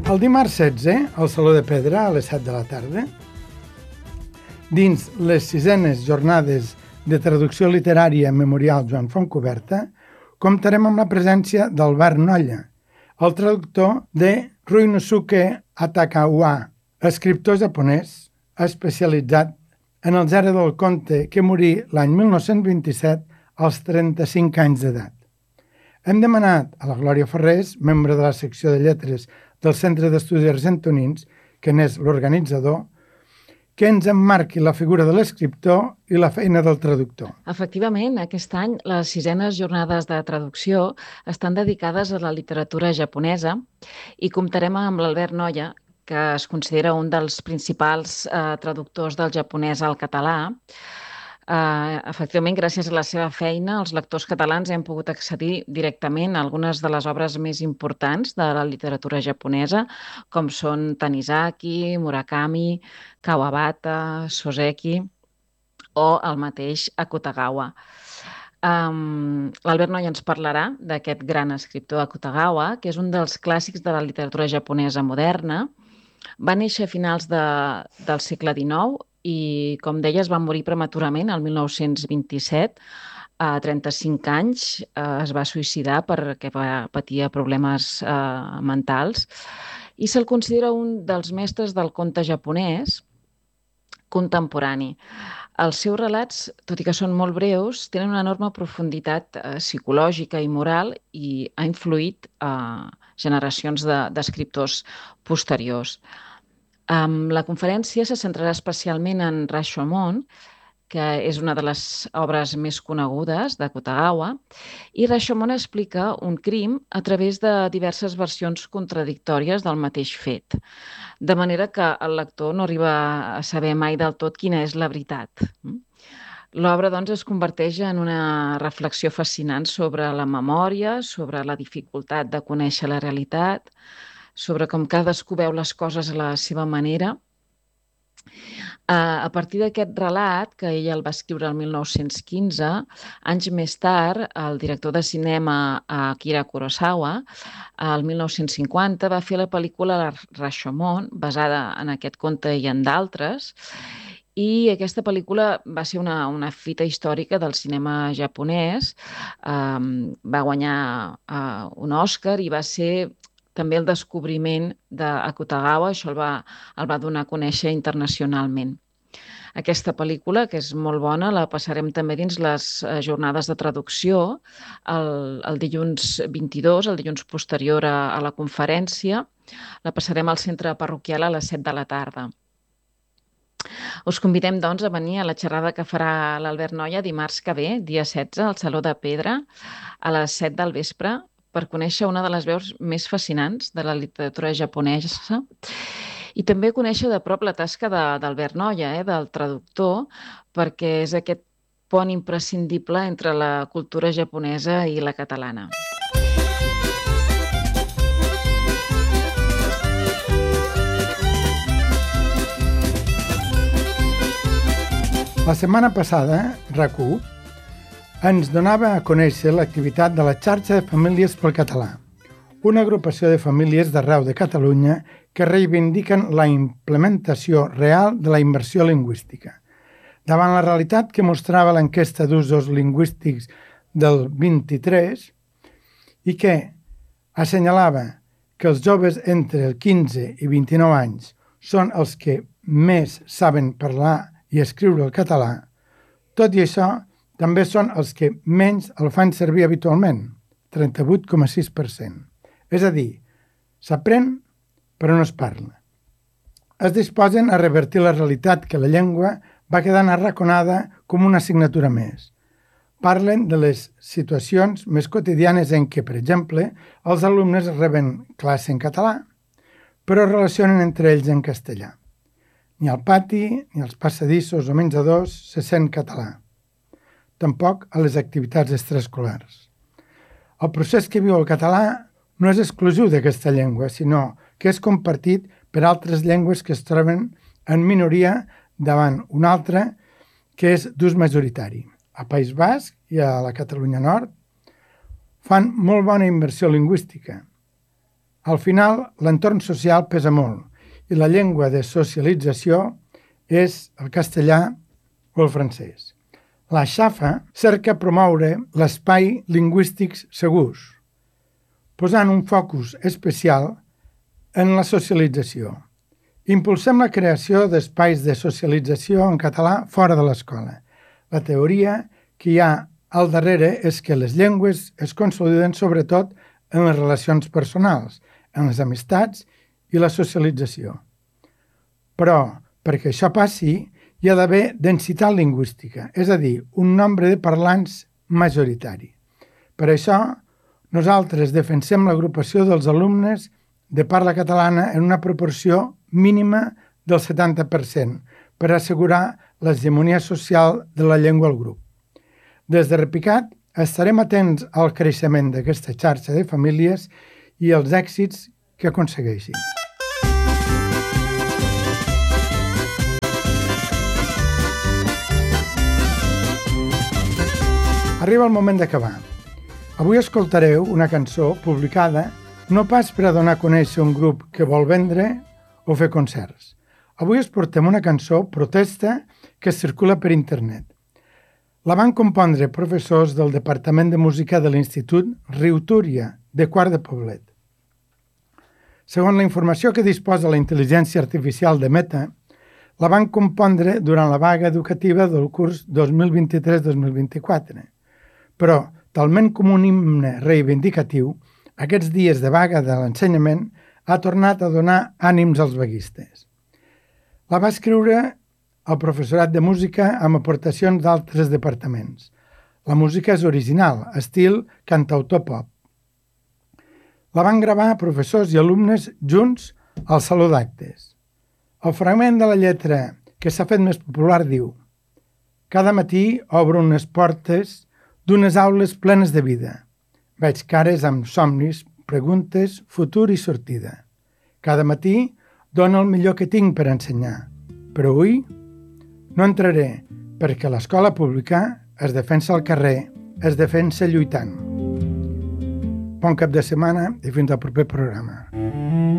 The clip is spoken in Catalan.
El dimarts 16, al Saló de Pedra, a les 7 de la tarda, dins les 6enes jornades de traducció literària memorial Joan Fontcuberta, comptarem amb la presència d'Albert Nolla, el traductor de Ryunosuke Hatakawa, escriptor japonès especialitzat en el gènere del conte que morí l'any 1927 als 35 anys d'edat. Hem demanat a la Glòria Ferrés, membre de la secció de lletres del Centre d'Estudis Argentonins, que n'és l'organitzador, que ens emmarqui la figura de l'escriptor i la feina del traductor. Efectivament, aquest any les 6enes jornades de traducció estan dedicades a la literatura japonesa i comptarem amb l'Albert Nolla, que es considera un dels principals traductors del japonès al català. Efectivament, gràcies a la seva feina, els lectors catalans hem pogut accedir directament a algunes de les obres més importants de la literatura japonesa, com són Tanizaki, Murakami, Kawabata, Soseki o el mateix Akutagawa. L'Albert Nolla ens parlarà d'aquest gran escriptor Akutagawa, que és un dels clàssics de la literatura japonesa moderna. Va néixer a finals del segle XIX i, com deia, es va morir prematurament el 1927, a 35 anys. Es va suïcidar perquè patia problemes mentals i se'l considera un dels mestres del conte japonès contemporani. Els seus relats, tot i que són molt breus, tenen una enorme profunditat psicològica i moral i ha influït generacions d'escriptors posteriors. La conferència se centrarà especialment en Rashomon, que és una de les obres més conegudes d'Akutagawa, i Rashomon explica un crim a través de diverses versions contradictòries del mateix fet, de manera que el lector no arriba a saber mai del tot quina és la veritat. L'obra, doncs, es converteix en una reflexió fascinant sobre la memòria, sobre la dificultat de conèixer la realitat, sobre com cadascú veu les coses a la seva manera. A partir d'aquest relat, que ella el va escriure el 1915, anys més tard, el director de cinema Akira Kurosawa, el 1950, va fer la pel·lícula Rashomon, basada en aquest conte i en d'altres, i aquesta pel·lícula va ser una fita històrica del cinema japonès. Va guanyar un Oscar i va ser també el descobriment d'Akutagawa, això el va donar a conèixer internacionalment. Aquesta pel·lícula, que és molt bona, la passarem també dins les jornades de traducció el dilluns 22, el dilluns posterior a la conferència. La passarem al centre parroquial a les 7 de la tarda. Us convidem, doncs, a venir a la xerrada que farà l'Albert Nolla dimarts que ve, dia 16, al Saló de Pedra, a les 7 del vespre, per conèixer una de les veus més fascinants de la literatura japonesa i també conèixer de prop la tasca d'Albert Nolla, del traductor, perquè és aquest pont imprescindible entre la cultura japonesa i la catalana. La setmana passada, RAC1 ens donava a conèixer l'activitat de la Xarxa de Famílies pel Català, una agrupació de famílies d'arreu de Catalunya que reivindiquen la implementació real de la immersió lingüística. Davant la realitat que mostrava l'enquesta d'usos lingüístics del 23 i que assenyalava que els joves entre els 15 i 29 anys són els que més saben parlar i escriure el català, tot i això, també són els que menys el fan servir habitualment, 38,6%. És a dir, s'aprèn però no es parla. Es disposen a revertir la realitat que la llengua va quedant arraconada com una assignatura més. Parlen de les situacions més quotidianes en què, per exemple, els alumnes reben classe en català, però relacionen entre ells en castellà. Ni al pati, ni als passadissos o menjadors se sent català. Tampoc a les activitats extraescolars. El procés que viu el català no és exclusiu d'aquesta llengua, sinó que és compartit per altres llengües que es troben en minoria davant una altra que és d'ús majoritari. A País Basc i a la Catalunya Nord fan molt bona immersió lingüística. Al final, l'entorn social pesa molt i la llengua de socialització és el castellà o el francès. La Xafa cerca promoure l'espai lingüístics segurs, posant un focus especial en la socialització. Impulsem la creació d'espais de socialització en català fora de l'escola. La teoria que hi ha al darrere és que les llengües es consoliden sobretot en les relacions personals, en les amistats i la socialització. Però, perquè això passi, hi ha d'haver densitat lingüística, és a dir, un nombre de parlants majoritari. Per això, nosaltres defensem l'agrupació dels alumnes de parla catalana en una proporció mínima del 70% per assegurar l'hegemonia social de la llengua al grup. Des de Repicat estarem atents al creixement d'aquesta xarxa de famílies i els èxits que aconsegueixin. Arriba el moment d'acabar. Avui escoltareu una cançó publicada no pas per a donar a conèixer un grup que vol vendre o fer concerts. Avui us portem una cançó protesta que circula per internet. La van compondre professors del Departament de Música de l'Institut Riu Túria, de Quart de Poblet. Segons la informació que disposa la intel·ligència artificial de Meta, la van compondre durant la vaga educativa del curs 2023-2024. Però, talment com un himne reivindicatiu, aquests dies de vaga de l'ensenyament ha tornat a donar ànims als vaguistes. La va escriure el professorat de música amb aportacions d'altres departaments. La música és original, estil cantautor pop. La van gravar professors i alumnes junts al saló d'actes. El fragment de la lletra que s'ha fet més popular diu: «Cada matí obro unes portes d'unes aules plenes de vida. Veig cares amb somnis, preguntes, futur i sortida. Cada matí dono el millor que tinc per ensenyar, però avui no entraré perquè l'escola pública es defensa al carrer, es defensa lluitant». Bon cap de setmana i fins al proper programa.